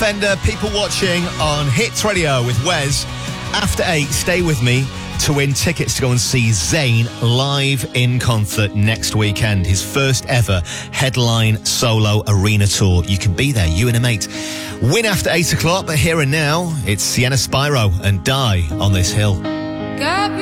Fender, People Watching on Hits Radio with Wes. After 8, stay with me to win tickets to go and see Zayn live in concert next weekend. His first ever headline solo arena tour. You can be there, you and a mate. Win after 8 o'clock, but here and now, it's Sienna Spyro and Die on This Hill.